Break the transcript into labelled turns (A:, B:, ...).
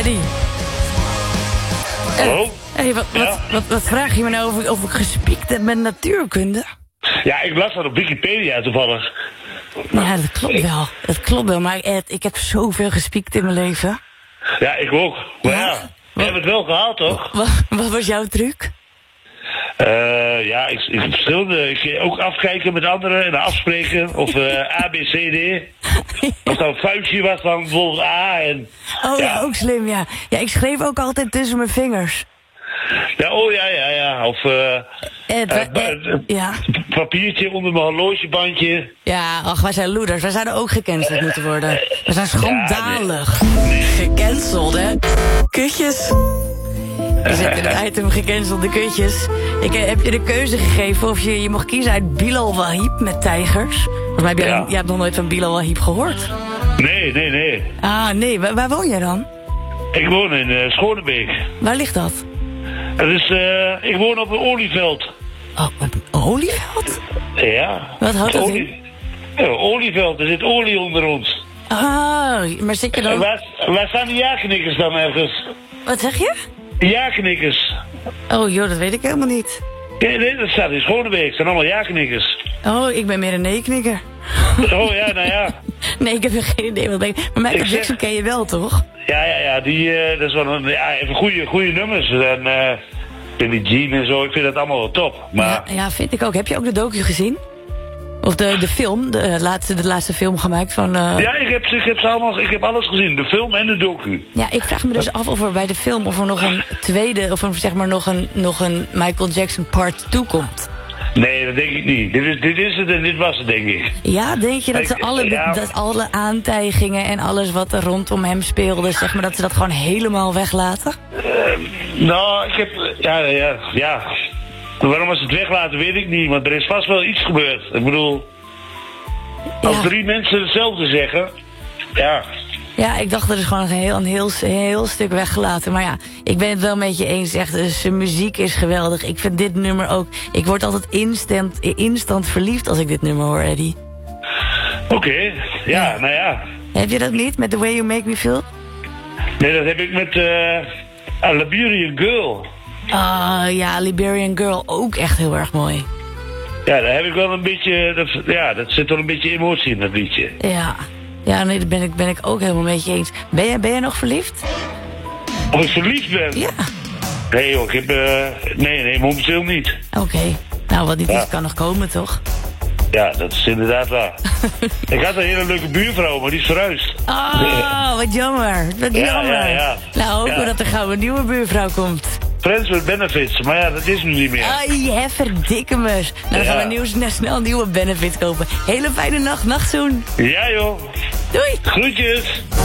A: Eddie.
B: Hallo?
A: Hey, wat vraag je me nou of ik gespiekt heb met natuurkunde?
B: Ja, ik las dat op Wikipedia toevallig.
A: Ja, dat klopt wel. Dat klopt wel, maar Ed, ik heb zoveel gespiekt in mijn leven.
B: Ja, ik ook. Maar ja, we hebben het wel gehaald, toch?
A: Wat was jouw truc?
B: Ja, ik verschillende. Ik ging ook afkijken met anderen en afspreken. Of A, B, C, D. Als dat een vuistje was, dan bijvoorbeeld A en...
A: Oh ja, ook slim, ja. Ja, ik schreef ook altijd tussen mijn vingers.
B: Ja, oh ja. Of
A: ja.
B: papiertje onder mijn horlogebandje.
A: Ja, ach, wij zijn loeders. Wij zouden ook gecanceld moeten worden. We zijn schandalig. Gecanceld, hè? Kutjes. We zetten het item gecancelde kutjes. Heb je de keuze gegeven of je mocht kiezen uit Bilal Wahib met tijgers? Volgens mij heb jij hebt nog nooit van Bilal Wahib gehoord.
B: Nee.
A: Ah, nee. Waar woon jij dan?
B: Ik woon in Schonebeek.
A: Waar ligt dat?
B: Ik woon op een olieveld.
A: Oh, een olieveld?
B: Ja.
A: Wat houdt dat in?
B: Ja, olieveld, er zit olie onder ons.
A: Ah, maar zit je dan...
B: Waar staan de ja-knikkers dan ergens?
A: Wat zeg je?
B: Ja-knikkers.
A: Oh joh, dat weet ik helemaal niet.
B: Nee, dat staat in Schonebeek. Het zijn allemaal ja-knikkers.
A: Oh, ik ben meer een nee-knikker.
B: Oh ja, nou ja.
A: Nee, ik heb geen idee wat ik... Maar Michael Jackson ken je wel, toch?
B: Ja, dat is wel even goede nummers. En Billie Jean en zo, ik vind dat allemaal wel top. Maar...
A: Ja, vind ik ook. Heb je ook de docu gezien? Of de film, de laatste film gemaakt van...
B: Ja, ik heb alles gezien. De film en de docu.
A: Ja, ik vraag me dus af of er bij de film of er nog een tweede... of zeg maar nog een Michael Jackson part 2 komt.
B: Nee, dat denk ik niet. Dit is het en dit was het, denk ik.
A: Ja, denk je dat alle aantijgingen en alles wat er rondom hem speelde... zeg maar dat ze dat gewoon helemaal weglaten?
B: Nou, ik heb... Ja. Waarom ze het weglaten, weet ik niet. Want er is vast wel iets gebeurd. Ik bedoel... Als 3 mensen hetzelfde zeggen... Ja...
A: Ja, ik dacht er is gewoon een heel stuk weggelaten. Maar ja, ik ben het wel met je eens. Echt, zijn muziek is geweldig. Ik vind dit nummer ook... Ik word altijd instant verliefd als ik dit nummer hoor, Eddie.
B: Oké, ja, nou ja.
A: Heb je dat niet, met The Way You Make Me Feel?
B: Nee, dat heb ik met Liberian Girl.
A: Ah, ja, Liberian Girl, ook echt heel erg mooi.
B: Ja, daar heb ik wel een beetje... Dat zit wel een beetje emotie in, dat liedje.
A: Ja, nee, dat ben ik ook helemaal met je eens. Ben jij nog verliefd?
B: Of ik verliefd ben?
A: Ja.
B: Nee joh, ik heb... Nee, momenteel niet.
A: Oké. Nou, wat niet is, kan nog komen, toch?
B: Ja, dat is inderdaad waar. Ik had een hele leuke buurvrouw, maar die is verhuisd.
A: Oh, wat jammer. Wat jammer.
B: Ja.
A: Nou, hopen dat er gauw een nieuwe buurvrouw komt.
B: Friends with benefits, maar ja, dat is nu niet meer.
A: Ai, verdikkemers. Nou, dan gaan we snel nieuwe benefits kopen. Hele fijne nachtzoen.
B: Ja joh.
A: Doei.
B: Groetjes.